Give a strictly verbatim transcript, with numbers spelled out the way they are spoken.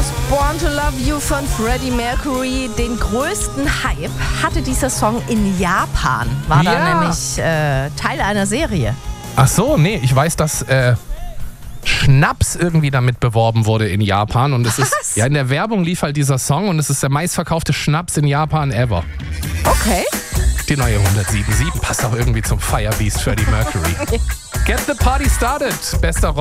aus Born to Love You von Freddie Mercury. Den größten Hype hatte dieser Song in Japan. War Ja. da nämlich äh, Teil einer Serie. Ach so, nee, ich weiß, dass äh, Schnaps irgendwie damit beworben wurde in Japan. Und es ist, Was? ja, in der Werbung lief halt dieser Song und es ist der meistverkaufte Schnaps in Japan ever. Okay. Die neue hundertsieben Komma sieben passt auch irgendwie zum Firebeast Freddie Mercury. Get the party started, bester Rock.